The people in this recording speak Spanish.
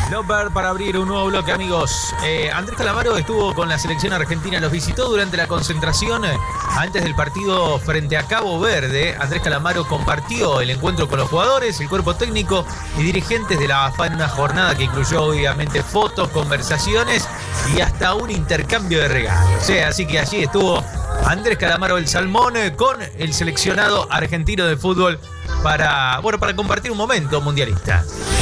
Loper para abrir un nuevo bloque, amigos. Andrés Calamaro estuvo con la selección argentina, los visitó durante la concentración antes del partido frente a Cabo Verde. Andrés Calamaro compartió el encuentro con los jugadores, el cuerpo técnico y dirigentes de la AFA en una jornada que incluyó obviamente fotos, conversaciones y hasta un intercambio de regalos. Así que allí estuvo Andrés Calamaro el Salmón con el seleccionado argentino de fútbol para compartir un momento mundialista.